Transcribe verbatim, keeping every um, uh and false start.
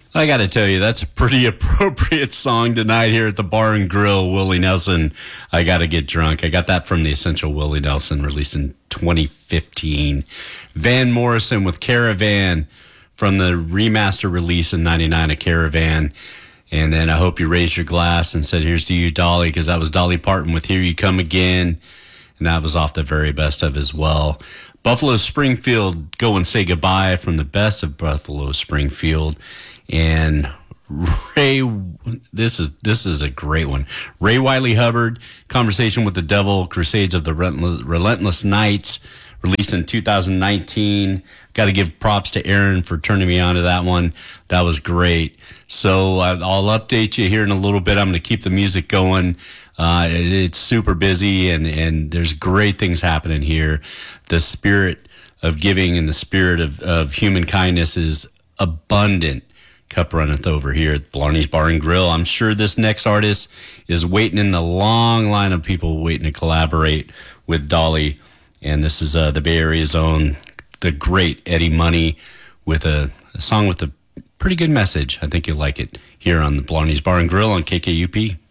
I got to tell you, that's a pretty appropriate song tonight here at the Bar and Grill. Willie Nelson, I Got to Get Drunk. I got that from the Essential Willie Nelson, released in twenty fifteen. Van Morrison with Caravan from the remaster release in ninety-nine of Caravan. And then I hope you raised your glass and said, here's to you, Dolly, because that was Dolly Parton with Here You Come Again. And that was off the very best of as well. Buffalo Springfield, Go and Say Goodbye from the best of Buffalo Springfield. And Ray, this is this is a great one. Ray Wiley Hubbard, Conversation with the Devil, Crusades of the Relentless, Relentless Knights, released in two thousand nineteen. Got to give props to Aaron for turning me on to that one. That was great. So I'll update you here in a little bit. I'm going to keep the music going. Uh, it's super busy, and, and there's great things happening here. The spirit of giving and the spirit of, of human kindness is abundant. Cup runneth over here at Blarney's Bar and Grill. I'm sure this next artist is waiting in the long line of people waiting to collaborate with Dolly. And this is uh, the Bay Area's own, the great Eddie Money, with a, a song with a pretty good message. I think you'll like it here on the Blarney's Bar and Grill on K K U P.